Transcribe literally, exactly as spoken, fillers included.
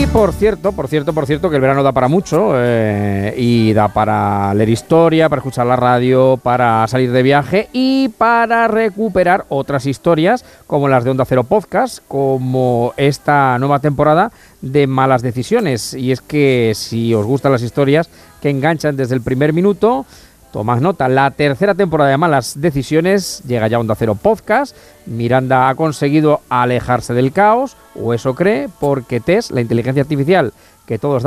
por cierto, por cierto, por cierto, que el verano da para mucho eh, y da para leer historia, para escuchar la radio, para salir de viaje y para recuperar otras historias como las de Onda Cero Podcast, como esta nueva temporada de Malas Decisiones. Y es que si os gustan las historias que enganchan desde el primer minuto, tomad nota, la tercera temporada de Malas Decisiones llega ya a Onda Cero Podcast. Miranda ha conseguido alejarse del caos, o eso cree, porque Tess, la inteligencia artificial que todos